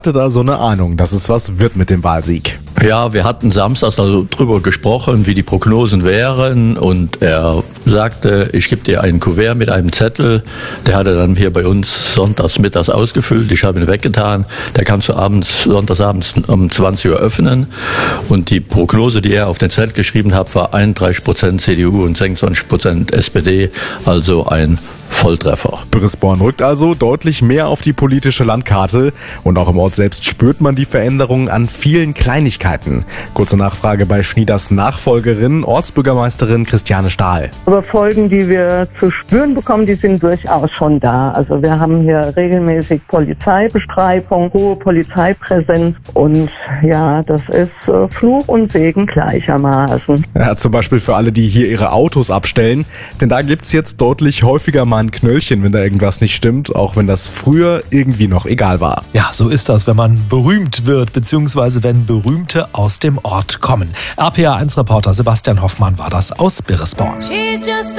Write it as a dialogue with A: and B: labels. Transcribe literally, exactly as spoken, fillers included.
A: hatte da so eine Ahnung, dass es was wird mit dem Wahlsieg.
B: Ja, wir hatten samstags also drüber gesprochen, wie die Prognosen wären, und er sagte, ich gebe dir ein Kuvert mit einem Zettel. Der hat er dann hier bei uns sonntags mittags ausgefüllt. Ich habe ihn weggetan. Der kannst du abends, sonntagsabends um zwanzig Uhr öffnen. Und die Prognose, die er auf den Zettel geschrieben hat, war einunddreißig Prozent C D U und sechsundzwanzig Prozent S P D, also ein Volltreffer.
A: Brisborn rückt also deutlich mehr auf die politische Landkarte und auch im Ort selbst spürt man die Veränderungen an vielen Kleinigkeiten. Kurze Nachfrage bei Schnieders Nachfolgerin, Ortsbürgermeisterin Christiane Stahl.
C: Aber Folgen, die wir zu spüren bekommen, die sind durchaus schon da. Also wir haben hier regelmäßig Polizeibestreifung, hohe Polizeipräsenz und ja, das ist äh, Fluch und Segen gleichermaßen.
A: Ja, zum Beispiel für alle, die hier ihre Autos abstellen, denn da gibt's jetzt deutlich häufiger mal ein Knöllchen, wenn da irgendwas nicht stimmt, auch wenn das früher irgendwie noch egal war.
D: Ja, so ist das, wenn man berühmt wird, beziehungsweise wenn Berühmte aus dem Ort kommen. R P R eins Reporter Sebastian Hoffmann war das aus Brisborn.